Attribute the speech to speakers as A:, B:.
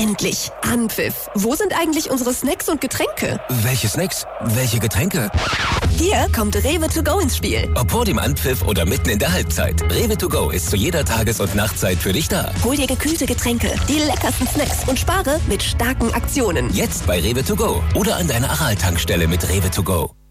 A: Endlich. Anpfiff. Wo sind eigentlich unsere Snacks und Getränke?
B: Welche Snacks? Welche Getränke?
A: Hier kommt Rewe to go ins Spiel.
B: Ob vor dem Anpfiff oder mitten in der Halbzeit. Rewe to go ist zu jeder Tages- und Nachtzeit für dich da.
A: Hol dir gekühlte Getränke, die leckersten Snacks und spare mit starken Aktionen.
B: Jetzt bei Rewe to go oder an deiner Aral-Tankstelle mit Rewe to go.